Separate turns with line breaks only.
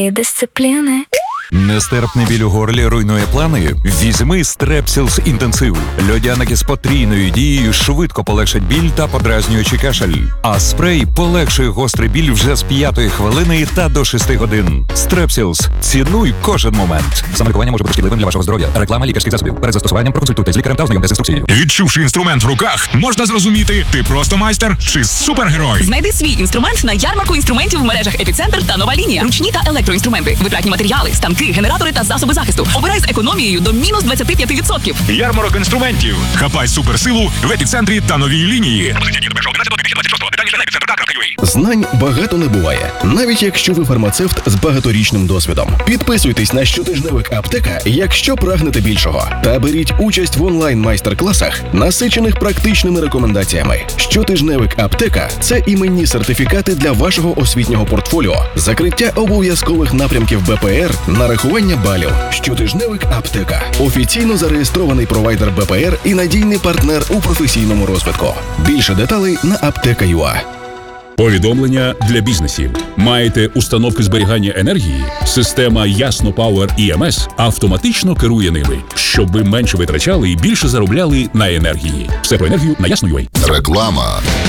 і дисципліни.
Нестерпний біль у горлі руйнує плани? Візьми Стрепсілс інтенсив. Льодяники з потрійною дією швидко полегшать біль та подразнюючий кашель. А спрей полегшує гострий біль вже з 5-ї хвилини та до 6 годин. Стрепсілс. Цінуй кожен момент. Самолікування може бути шкідливим для вашого здоров'я. Реклама лікарських засобів. Перед застосуванням проконсультуйтесь з лікарем та ознайомтесь з інструкцією.
Відчувши інструмент в руках, можна зрозуміти, ти просто майстер чи супергерой.
Знайди свій інструмент на ярмарку інструментів в мережах «Епіцентр» та «Нова лінія». Ручні та електроінструменти, витратні матеріали, станки, генератори та засоби захисту. Обирай з економією до мінус 25%.
Ярмарок інструментів. Хапай суперсилу в епіцентрі та новій лінії.
Знань багато не буває, навіть якщо ви фармацевт з багаторічним досвідом. Підписуйтесь на щотижневик Аптека, якщо прагнете більшого. Та беріть участь в онлайн-майстер-класах, насичених практичними рекомендаціями. Щотижневик Аптека – це іменні сертифікати для вашого освітнього портфоліо, закриття обов'язкових напрямків БПР, нарахування балів. Щотижневик Аптека – офіційно зареєстрований провайдер БПР і надійний партнер у професійному розвитку. Більше деталей на apteka.ua.
Повідомлення для бізнесів. Маєте установки зберігання енергії? Система Ясно Power EMS автоматично керує ними, щоб ви менше витрачали і більше заробляли на енергії. Все про енергію на Ясно.ua.
Реклама.